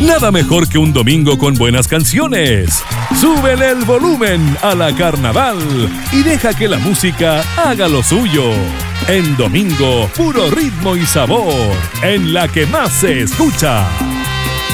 Nada mejor que un domingo con buenas canciones. Súbele el volumen a la Carnaval y deja que la música haga lo suyo. En domingo, puro ritmo y sabor, en la que más se escucha.